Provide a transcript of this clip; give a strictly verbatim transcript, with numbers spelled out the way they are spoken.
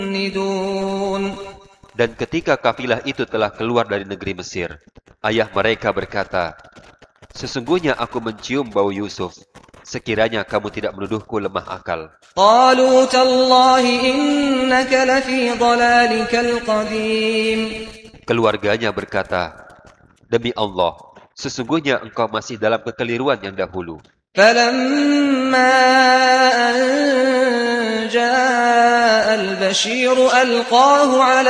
Dan ketika kafilah itu telah keluar dari negeri Mesir, ayah mereka berkata, sesungguhnya aku mencium bau Yusuf. Sekiranya kamu tidak menuduhku lemah akal. Keluarganya berkata, demi Allah, sesungguhnya engkau masih dalam kekeliruan yang dahulu. فَلَمَّا أَنْ جَاءَ الْبَشِيرُ أَلْقَاهُ عَلَى